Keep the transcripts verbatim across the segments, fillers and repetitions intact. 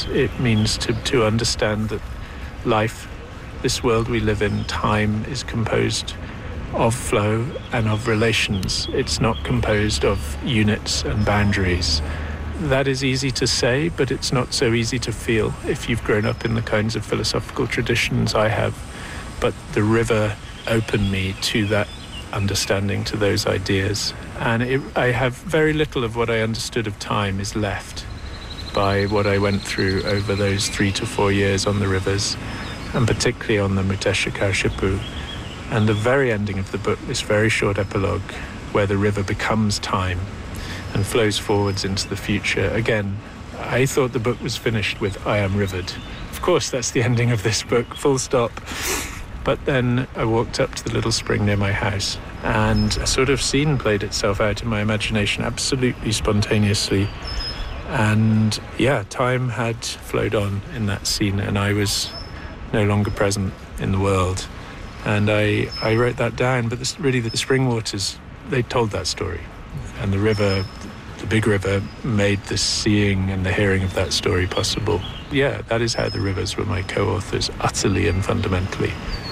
rivers. It means to, to understand that life, this world we live in, time, is composed of flow and of relations. It's not composed of units and boundaries. That is easy to say, but it's not so easy to feel if you've grown up in the kinds of philosophical traditions I have. But the river opened me to that understanding, to those ideas. And it, I have very little of what I understood of time is left by what I went through over those three to four years on the rivers, and particularly on the Mutesha Kaushippu. And the very ending of the book, this very short epilogue, where the river becomes time and flows forwards into the future. Again, I thought the book was finished with I am rivered. Of course, that's the ending of this book, full stop. But then I walked up to the little spring near my house, and a sort of scene played itself out in my imagination absolutely spontaneously. And yeah, time had flowed on in that scene, and I was no longer present in the world. And I, I wrote that down, but this, really the spring waters, they told that story. And the river, the big river, made the seeing and the hearing of that story possible. Yeah, that is how the rivers were my co-authors, utterly and fundamentally.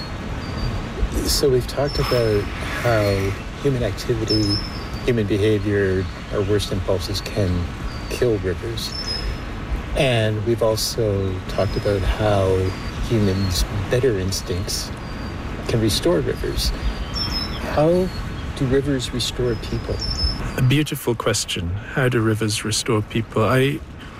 So we've talked about how human activity, human behavior, our worst impulses can kill rivers. And we've also talked about how humans' better instincts can restore rivers. How do rivers restore people? A beautiful question. How do rivers restore people? I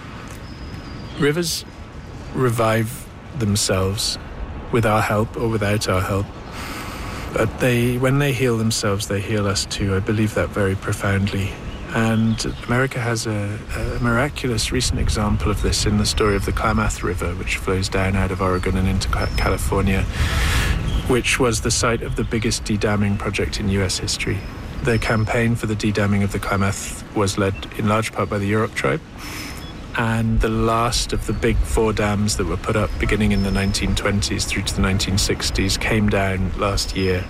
rivers revive themselves with our help or without our help. But they, when they heal themselves, they heal us too. I believe that very profoundly. And America has a, a miraculous recent example of this in the story of the Klamath River, which flows down out of Oregon and into California, which was the site of the biggest de-damming project in U S history. The campaign for the de-damming of the Klamath was led in large part by the Yurok tribe, and the last of the big four dams that were put up beginning in the nineteen twenties through to the nineteen sixties came down last year.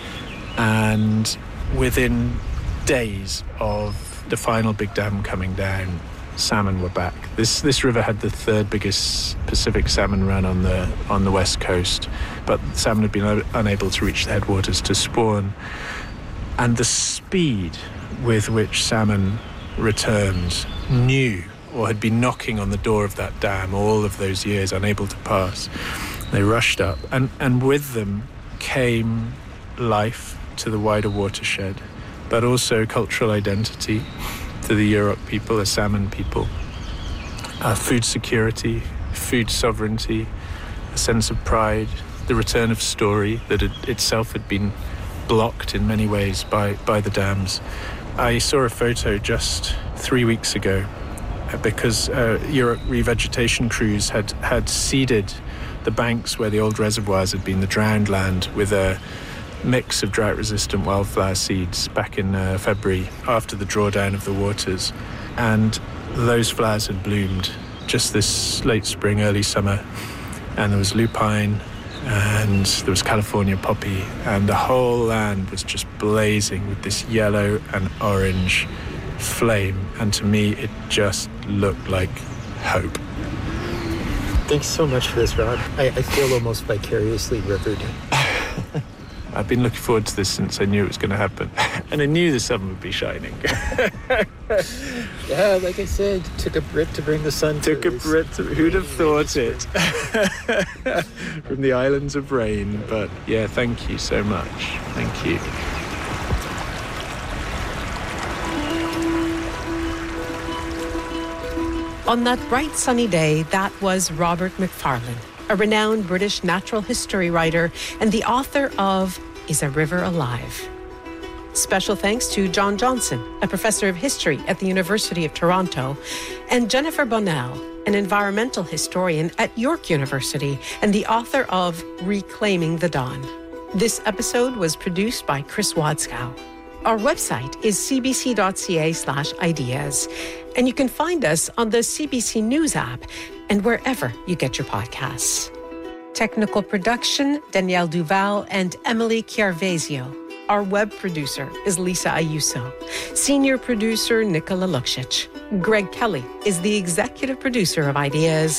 And within days of the final big dam coming down, salmon were back. This this river had the third biggest Pacific salmon run on the on the west coast, but salmon had been un- unable to reach the headwaters to spawn. And the speed with which salmon returned, knew or had been knocking on the door of that dam all of those years, unable to pass. They rushed up, and, and with them came life to the wider watershed, but also cultural identity to the Yurok people, the salmon people, uh, food security, food sovereignty, a sense of pride, the return of story that it itself had been blocked in many ways by, by the dams. I saw a photo just three weeks ago because uh, Yurok revegetation crews had, had seeded the banks where the old reservoirs had been, the drowned land, with a mix of drought-resistant wildflower seeds back in uh, February after the drawdown of the waters. And those flowers had bloomed just this late spring, early summer. And there was lupine, and there was California poppy, and the whole land was just blazing with this yellow and orange flame. And to me, it just looked like hope. Thanks so much for this, Rob. I, I feel almost vicariously rivered. I've been looking forward to this since I knew it was going to happen. And I knew the sun would be shining. Yeah, like I said, took a Brit to bring the sun Took to a Brit to... Who'd have thought it? From the islands of rain. But yeah, thank you so much. Thank you. On that bright sunny day, that was Robert Macfarlane, a renowned British natural history writer and the author of Is a River Alive? Special thanks to John Johnson, a professor of history at the University of Toronto, and Jennifer Bonnell, an environmental historian at York University and the author of Reclaiming the Dawn. This episode was produced by Chris Wadskow. Our website is cbc.ca slash ideas, and you can find us on the C B C News app and wherever you get your podcasts. Technical production, Danielle Duval and Emily Chiarvesio. Our web producer is Lisa Ayuso. Senior producer, Nicola Luksic. Greg Kelly is the executive producer of Ideas.